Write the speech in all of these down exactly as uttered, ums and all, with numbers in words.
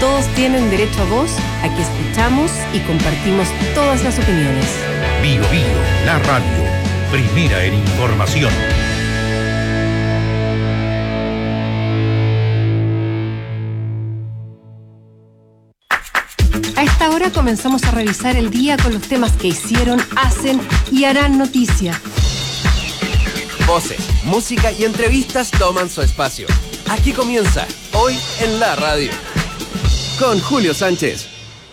Todos tienen derecho a voz, aquí escuchamos y compartimos todas las opiniones. Bio Bio, la radio, primera en información. A esta hora comenzamos a revisar el día con los temas que hicieron, hacen y harán noticia. Voces, música y entrevistas toman su espacio. Aquí comienza, Hoy en la Radio, con Julio Sánchez.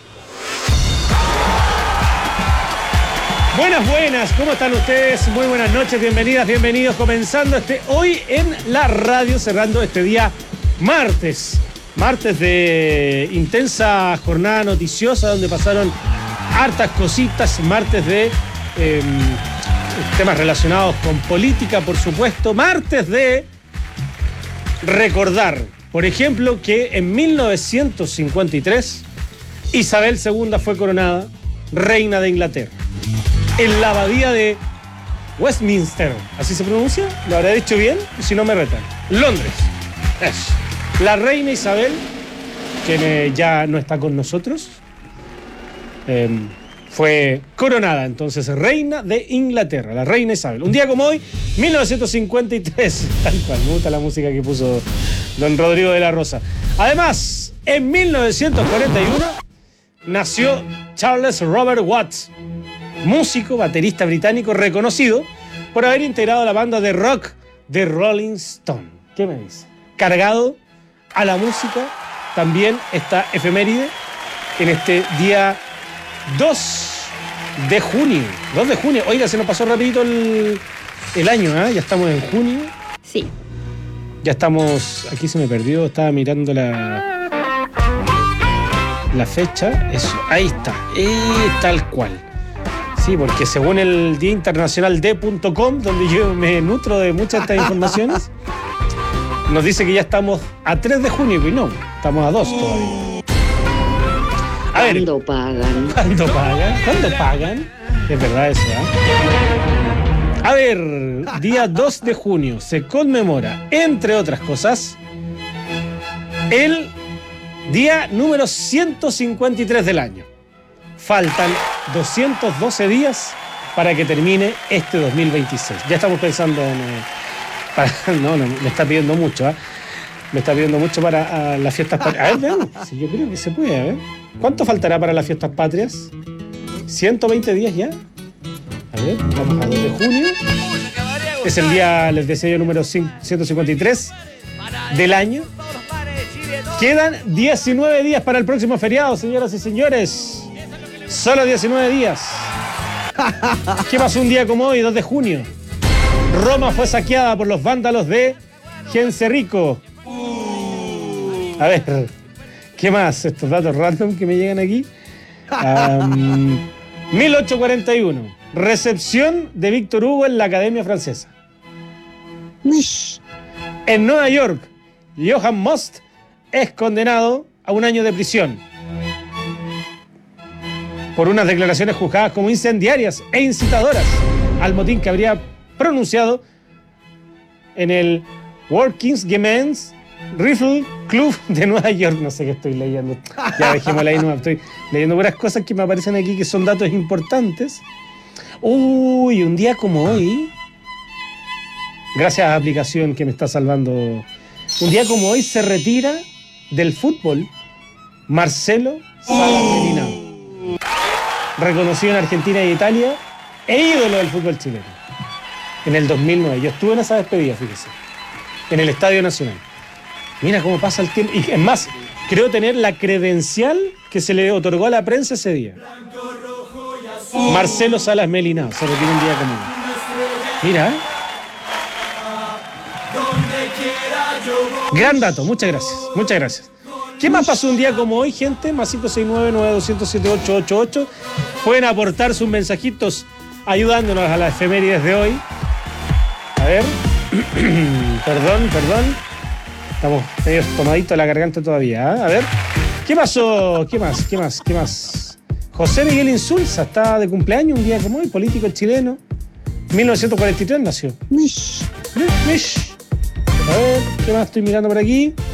Buenas, buenas, ¿cómo están ustedes? Muy buenas noches, bienvenidas, bienvenidos. Comenzando este Hoy en la Radio, cerrando este día martes. Martes de intensa jornada noticiosa donde pasaron hartas cositas. Martes de eh, temas relacionados con política, por supuesto. Martes de recordar, por ejemplo, que en mil novecientos cincuenta y tres Isabel segunda fue coronada reina de Inglaterra en la abadía de Westminster. ¿Así se pronuncia? ¿Lo habré dicho bien? Si no me retan. Londres. Eso. La reina Isabel, que ya no está con nosotros, eh, fue coronada entonces reina de Inglaterra, la reina Isabel. Un día como hoy, mil novecientos cincuenta y tres, tal cual, me gusta la música que puso don Rodrigo de la Rosa. Además, en mil novecientos cuarenta y uno nació Charles Robert Watts, músico, baterista británico reconocido por haber integrado la banda de rock de Rolling Stone. ¿Qué me dice? Cargado a la música, también está efeméride en este día dos de junio. dos de junio. Oiga, se nos pasó rapidito el, el año, ¿eh? Ya estamos en junio. Sí. Ya estamos... Aquí se me perdió, estaba mirando la... La fecha. Eso, ahí está. Eh, tal cual. Sí, porque según el Día Internacional de punto com, donde yo me nutro de muchas de estas informaciones, nos dice que ya estamos a tres de junio, y no, estamos a dos todavía. A ver, ¿Cuándo pagan? ¿Cuándo pagan? ¿Cuándo pagan? Es verdad eso, ¿eh? A ver, día dos de junio se conmemora, entre otras cosas, el día número ciento cincuenta y tres del año. Faltan doscientos doce días para que termine este dos mil veintiséis. Ya estamos pensando en... Eh, para, no, no, me está pidiendo mucho, ¿eh? Me está pidiendo mucho para uh, las fiestas patrias. A ver, veamos, si yo creo que se puede, a ver. ¿Cuánto faltará para las fiestas patrias? ¿ciento veinte días ya? A ver, vamos a dos de junio. Es el día, les decía yo, número ciento cincuenta y tres del año. Quedan diecinueve días para el próximo feriado, señoras y señores. Solo diecinueve días. ¿Qué pasó un día como hoy, dos de junio? Roma fue saqueada por los vándalos de Genserico. A ver, ¿qué más? Estos datos random que me llegan aquí. Um, mil ochocientos cuarenta y uno. Recepción de Víctor Hugo en la Academia Francesa. En Nueva York, Johann Most es condenado a un año de prisión por unas declaraciones juzgadas como incendiarias e incitadoras al motín que habría pronunciado en el Workingmen's Rifle Club de Nueva York. No sé qué estoy leyendo. Ya dejémosla ahí, no, estoy leyendo buenas cosas que me aparecen aquí que son datos importantes. Uy, un día como hoy, gracias a la aplicación que me está salvando, un día como hoy se retira del fútbol Marcelo Salas Melinao, reconocido en Argentina y Italia e ídolo del fútbol chileno. En el dos mil nueve, yo estuve en esa despedida, fíjese, en el Estadio Nacional. Mira cómo pasa el tiempo. Y es más, creo tener la credencial que se le otorgó a la prensa ese día. Marcelo Salas Melinao se retira un día como hoy. Mira. Gran dato, muchas gracias, muchas gracias. ¿Qué más pasó un día como hoy, gente? Más cinco seis nueve, nueve dos cero siete, ocho ocho ocho. Pueden aportar sus mensajitos ayudándonos a las efemérides de hoy. A ver. perdón, perdón. Estamos medio tomaditos la garganta todavía, ¿eh? A ver. ¿Qué pasó? ¿Qué más? ¿Qué más? ¿Qué más? José Miguel Insulza está de cumpleaños un día como hoy, político chileno. mil novecientos cuarenta y tres nació. Mish. Mish. A ver, ¿qué más estoy mirando por aquí?